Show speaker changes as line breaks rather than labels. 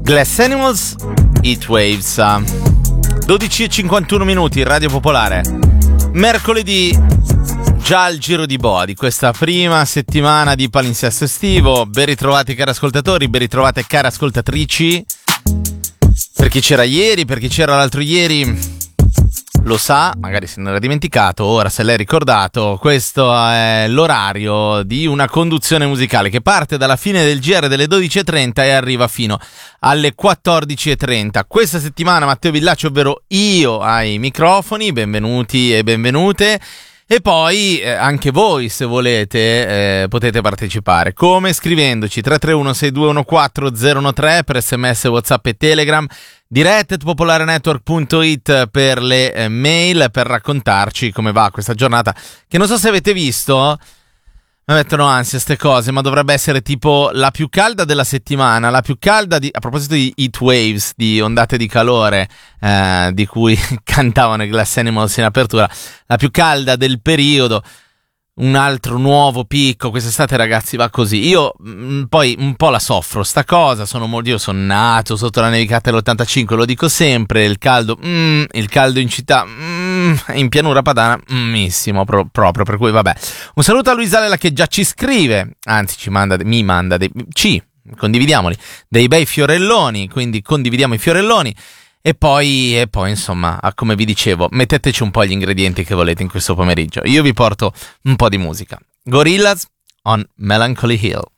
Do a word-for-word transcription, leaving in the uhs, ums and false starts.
Glass Animals, Heat Waves, dodici e cinquantuno minuti, Radio Popolare. Mercoledì, già al giro di boa di questa prima settimana di palinsesto estivo. Ben ritrovati cari ascoltatori, ben ritrovate care ascoltatrici. Per chi c'era ieri, per chi c'era l'altro ieri, lo sa, magari se ne era dimenticato, ora se l'è ricordato. Questo è l'orario di una conduzione musicale che parte dalla fine del G R delle dodici e trenta e arriva fino alle quattordici e trenta. Questa settimana Matteo Villacci, ovvero io, ai microfoni. Benvenuti e benvenute. E poi eh, anche voi, se volete, eh, potete partecipare. Come? Scrivendoci tre tre uno sei due uno quattro zero uno tre per sms, WhatsApp e Telegram, diretta at popolarenetwork punto it per le eh, mail, per raccontarci come va questa giornata, che non so se avete visto, mi mettono ansia ste cose, ma dovrebbe essere tipo la più calda della settimana, la più calda di, a proposito di heat waves, di ondate di calore, eh, di cui cantavano i Glass Animals in apertura, la più calda del periodo. Un altro nuovo picco quest'estate, ragazzi, va così. Io mh, poi un po' la soffro sta cosa, sono molto, io sono nato sotto la nevicata dell'ottantacinque, lo dico sempre, il caldo, mm, il caldo in città, mm, in pianura padana, mmissimo pro, proprio, per cui vabbè. Un saluto a Luisa Lela che già ci scrive, anzi ci manda, mi manda, dei, ci, condividiamoli, dei bei fiorelloni, quindi condividiamo i fiorelloni. E poi, e poi, insomma, come vi dicevo, metteteci un po' gli ingredienti che volete in questo pomeriggio. Io vi porto un po' di musica. Gorillaz on Melancholy Hill.